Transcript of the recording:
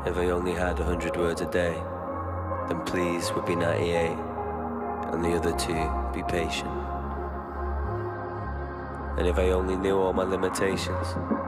If I only had 100 words a day, then please would be 98, and the other two be patient. And if I only knew all my limitations,